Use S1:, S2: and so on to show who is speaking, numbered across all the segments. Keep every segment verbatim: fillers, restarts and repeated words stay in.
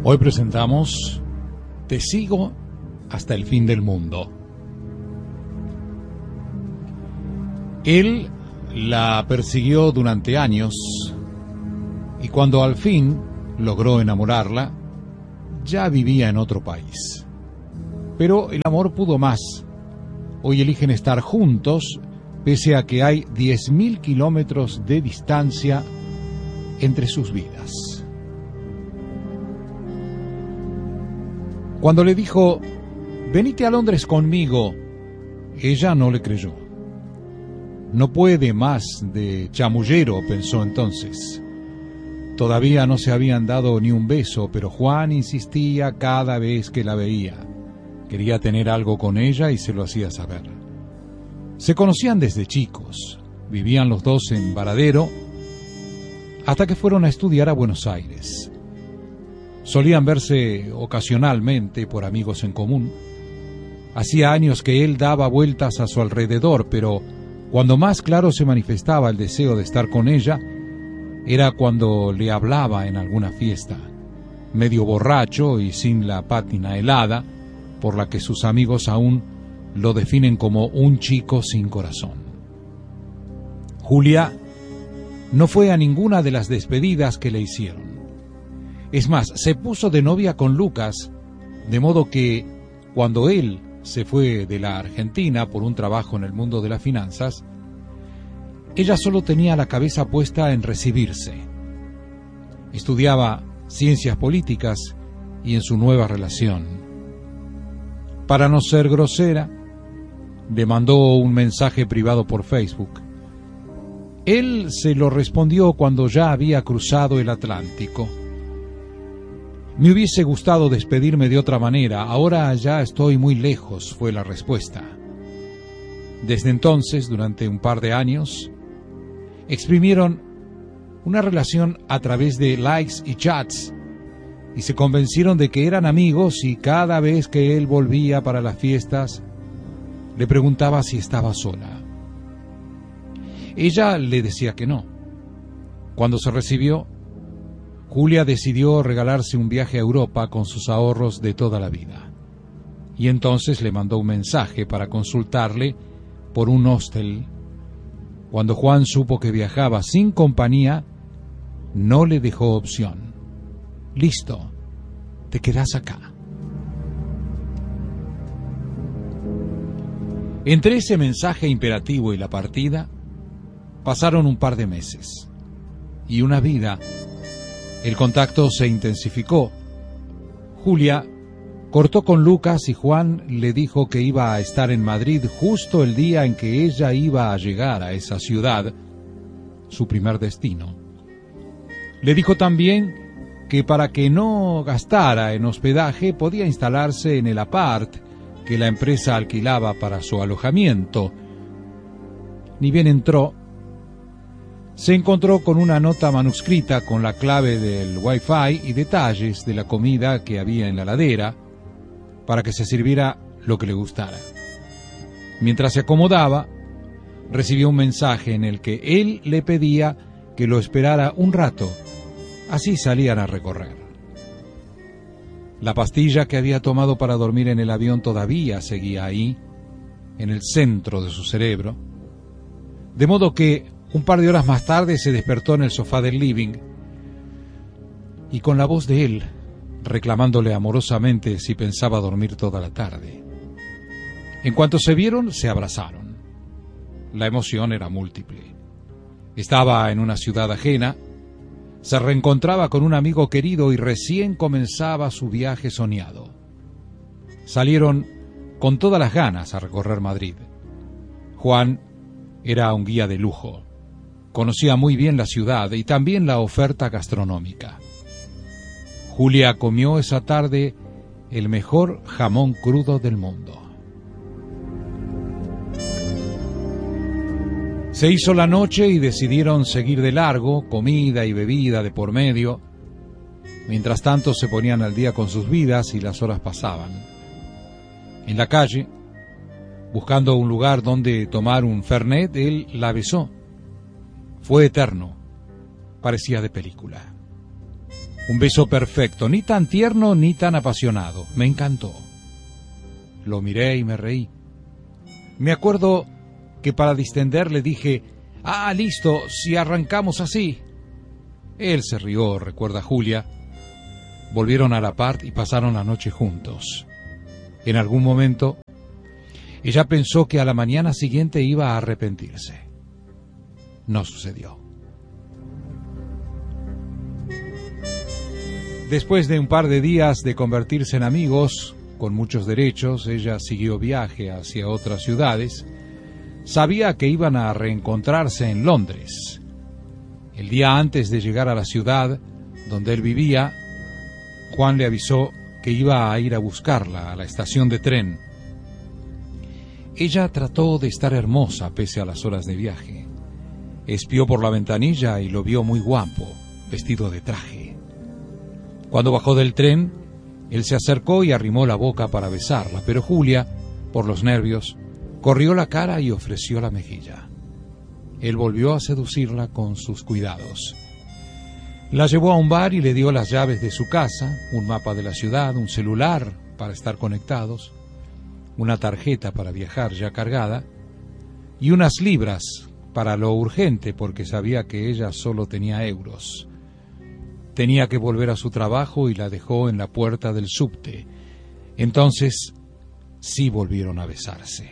S1: Hoy presentamos Te sigo hasta el fin del mundo. Él la persiguió durante años y cuando al fin logró enamorarla, ya vivía en otro país. Pero el amor pudo más. Hoy eligen estar juntos, pese a que hay diez mil kilómetros de distancia entre sus vidas. Cuando le dijo, venite a Londres conmigo, ella no le creyó. No puede más de chamullero, pensó entonces. Todavía no se habían dado ni un beso, pero Juan insistía cada vez que la veía. Quería tener algo con ella y se lo hacía saber. Se conocían desde chicos, vivían los dos en Varadero, hasta que fueron a estudiar a Buenos Aires. Solían verse ocasionalmente por amigos en común. Hacía años que él daba vueltas a su alrededor, pero cuando más claro se manifestaba el deseo de estar con ella, era cuando le hablaba en alguna fiesta, medio borracho y sin la pátina helada, por la que sus amigos aún lo definen como un chico sin corazón. Julia no fue a ninguna de las despedidas que le hicieron. Es más, se puso de novia con Lucas, de modo que cuando él se fue de la Argentina por un trabajo en el mundo de las finanzas, ella solo tenía la cabeza puesta en recibirse. Estudiaba ciencias políticas y en su nueva relación. Para no ser grosera, le mandó un mensaje privado por Facebook. Él se lo respondió cuando ya había cruzado el Atlántico. Me hubiese gustado despedirme de otra manera, ahora ya estoy muy lejos, fue la respuesta. Desde entonces, durante un par de años, exprimieron una relación a través de likes y chats y se convencieron de que eran amigos y cada vez que él volvía para las fiestas, le preguntaba si estaba sola. Ella le decía que no. Cuando se recibió, Julia decidió regalarse un viaje a Europa con sus ahorros de toda la vida. Y entonces le mandó un mensaje para consultarle por un hostel. Cuando Juan supo que viajaba sin compañía, no le dejó opción. Listo, te quedas acá. Entre ese mensaje imperativo y la partida, pasaron un par de meses. Y una vida. El contacto se intensificó. Julia cortó con Lucas y Juan le dijo que iba a estar en Madrid justo el día en que ella iba a llegar a esa ciudad, su primer destino. Le dijo también que para que no gastara en hospedaje podía instalarse en el apart que la empresa alquilaba para su alojamiento. Ni bien entró, se encontró con una nota manuscrita con la clave del Wi-Fi y detalles de la comida que había en la ladera para que se sirviera lo que le gustara. Mientras se acomodaba, recibió un mensaje en el que él le pedía que lo esperara un rato, así salían a recorrer. La pastilla que había tomado para dormir en el avión todavía seguía ahí, en el centro de su cerebro, de modo que un par de horas más tarde se despertó en el sofá del living y con la voz de él reclamándole amorosamente si pensaba dormir toda la tarde. En cuanto se vieron, se abrazaron. La emoción era múltiple. Estaba en una ciudad ajena, se reencontraba con un amigo querido y recién comenzaba su viaje soñado. Salieron con todas las ganas a recorrer Madrid. Juan era un guía de lujo. Conocía muy bien la ciudad y también la oferta gastronómica. Julia comió esa tarde el mejor jamón crudo del mundo. Se hizo la noche y decidieron seguir de largo, comida y bebida de por medio. Mientras tanto se ponían al día con sus vidas y las horas pasaban. En la calle, buscando un lugar donde tomar un fernet, él la besó. Fue eterno, parecía de película. Un beso perfecto, ni tan tierno ni tan apasionado. Me encantó. Lo miré y me reí. Me acuerdo que para distender le dije: «Ah, listo, si arrancamos así». Él se rió, recuerda Julia. Volvieron a la part y pasaron la noche juntos. En algún momento, ella pensó que a la mañana siguiente iba a arrepentirse. No sucedió. Después de un par de días de convertirse en amigos, con muchos derechos, ella siguió viaje hacia otras ciudades. Sabía que iban a reencontrarse en Londres. El día antes de llegar a la ciudad donde él vivía, Juan le avisó que iba a ir a buscarla a la estación de tren. Ella trató de estar hermosa pese a las horas de viaje. Espió por la ventanilla y lo vio muy guapo, vestido de traje. Cuando bajó del tren, él se acercó y arrimó la boca para besarla, pero Julia, por los nervios, corrió la cara y ofreció la mejilla. Él volvió a seducirla con sus cuidados. La llevó a un bar y le dio las llaves de su casa, un mapa de la ciudad, un celular para estar conectados, una tarjeta para viajar ya cargada y unas libras para lo urgente porque sabía que ella solo tenía euros. Tenía que volver a su trabajo y la dejó en la puerta del subte. Entonces sí volvieron a besarse.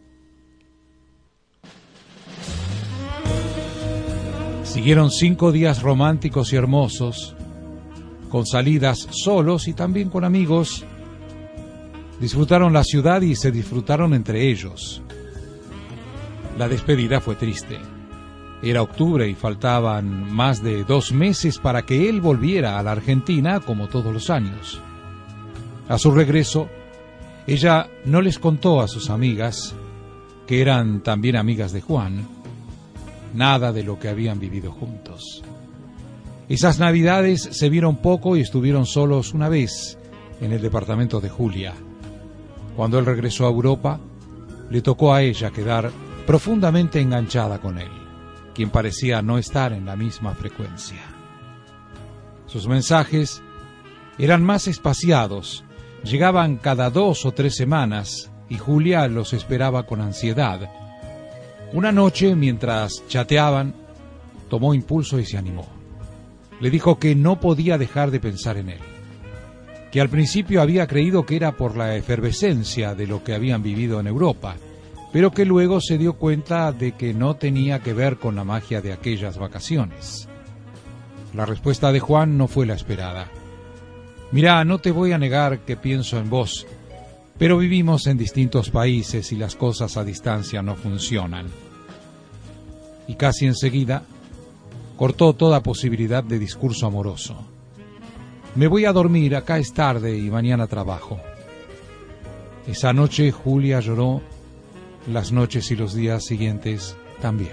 S1: Siguieron cinco días románticos y hermosos, con salidas solos y también con amigos. Disfrutaron la ciudad y se disfrutaron entre ellos. La despedida fue triste. Era octubre y faltaban más de dos meses para que él volviera a la Argentina como todos los años. A su regreso, ella no les contó a sus amigas, que eran también amigas de Juan, nada de lo que habían vivido juntos. Esas navidades se vieron poco y estuvieron solos una vez en el departamento de Julia. Cuando él regresó a Europa, le tocó a ella quedar profundamente enganchada con él, quien parecía no estar en la misma frecuencia. Sus mensajes eran más espaciados, llegaban cada dos o tres semanas y Julia los esperaba con ansiedad. Una noche, mientras chateaban, tomó impulso y se animó. Le dijo que no podía dejar de pensar en él, que al principio había creído que era por la efervescencia de lo que habían vivido en Europa, pero que luego se dio cuenta de que no tenía que ver con la magia de aquellas vacaciones. La respuesta de Juan no fue la esperada. «Mirá, no te voy a negar que pienso en vos, pero vivimos en distintos países y las cosas a distancia no funcionan». Y casi enseguida cortó toda posibilidad de discurso amoroso. «Me voy a dormir, acá es tarde y mañana trabajo». Esa noche Julia lloró, las noches y los días siguientes también.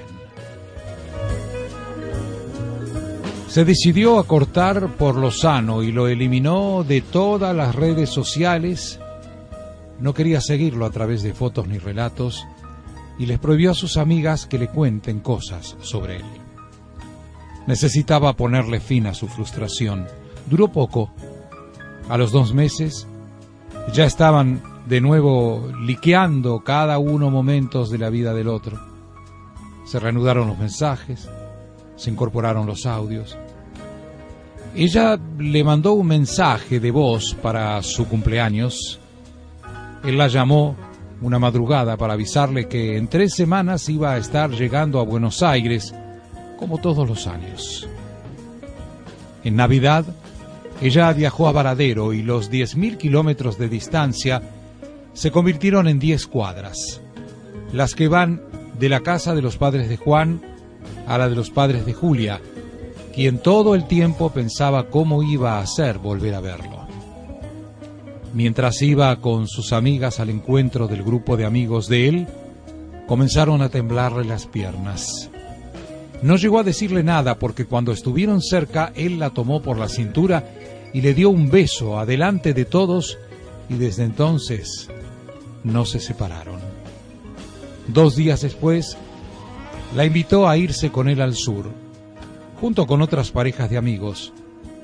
S1: Se decidió a cortar por lo sano y lo eliminó de todas las redes sociales. No quería seguirlo a través de fotos ni relatos y les prohibió a sus amigas que le cuenten cosas sobre él. Necesitaba ponerle fin a su frustración. Duró poco. A los dos meses ya estaban de nuevo liqueando cada uno momentos de la vida del otro. Se reanudaron los mensajes, se incorporaron los audios. Ella le mandó un mensaje de voz para su cumpleaños. Él la llamó una madrugada para avisarle que en tres semanas iba a estar llegando a Buenos Aires, como todos los años. En Navidad, ella viajó a Varadero y los diez mil kilómetros de distancia se convirtieron en diez cuadras, las que van de la casa de los padres de Juan a la de los padres de Julia, quien todo el tiempo pensaba cómo iba a hacer volver a verlo. Mientras iba con sus amigas al encuentro del grupo de amigos de él, comenzaron a temblarle las piernas. No llegó a decirle nada porque cuando estuvieron cerca, él la tomó por la cintura y le dio un beso adelante de todos y desde entonces no se separaron. Dos días después, la invitó a irse con él al sur, junto con otras parejas de amigos.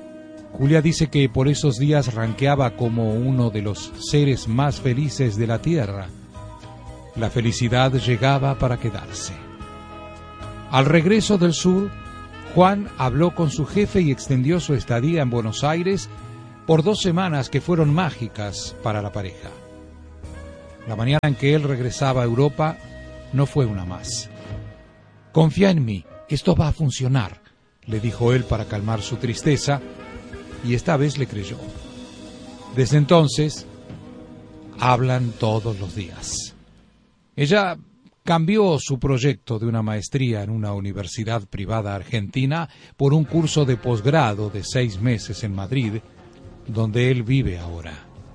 S1: Julia dice que por esos días ranqueaba como uno de los seres más felices de la tierra. La felicidad llegaba para quedarse. Al regreso del sur, Juan habló con su jefe y extendió su estadía en Buenos Aires por dos semanas que fueron mágicas para la pareja. La mañana en que él regresaba a Europa no fue una más. «Confía en mí, esto va a funcionar», le dijo él para calmar su tristeza, y esta vez le creyó. Desde entonces, hablan todos los días. Ella cambió su proyecto de una maestría en una universidad privada argentina por un curso de posgrado de seis meses en Madrid, donde él vive ahora.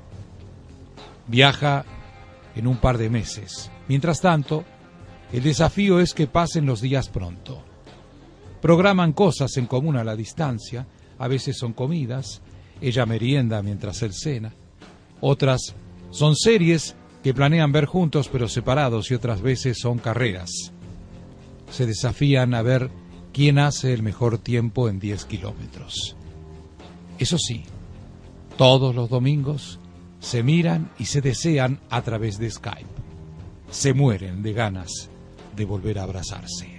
S1: Viaja en un par de meses. Mientras tanto, el desafío es que pasen los días pronto. Programan cosas en común a la distancia, a veces son comidas, ella merienda mientras él cena, otras son series que planean ver juntos pero separados, y otras veces son carreras. Se desafían a ver quién hace el mejor tiempo en diez kilómetros. Eso sí, todos los domingos se miran y se desean a través de Skype. Se mueren de ganas de volver a abrazarse.